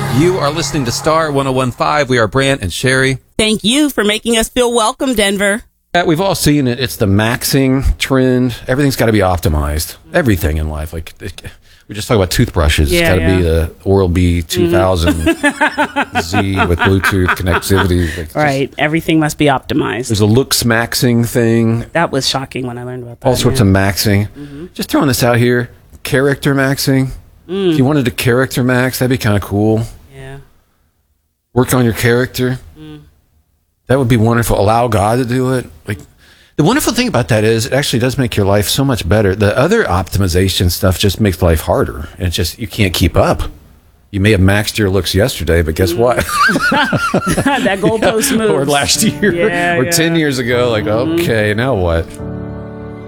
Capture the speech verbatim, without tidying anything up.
You are listening to Star one oh one point five. We are Brant and Sherry. Thank you for making us feel welcome, Denver. Yeah, we've all seen it. It's the maxing trend. Everything's got to be optimized. Everything in life. Like we just talked about toothbrushes. Yeah, it's got to yeah. be the Oral-B two thousand mm-hmm. Z with Bluetooth connectivity. Like, right. Just, everything must be optimized. there's a looks maxing thing. That was shocking when I learned about that. All sorts yeah. of maxing. Mm-hmm. Just throwing this out here. Character maxing. Mm. If you wanted to character max, that'd be kind of cool. Yeah. Work on your character. Mm. That would be wonderful. Allow God to do it. Like the wonderful thing about that is it actually does make your life so much better. The other optimization stuff just makes life harder. And it's just you can't keep up. You may have maxed your looks yesterday, but guess mm. what? That goalpost moves. Or last year yeah, or yeah. ten years ago. Like, mm-hmm. okay, now what?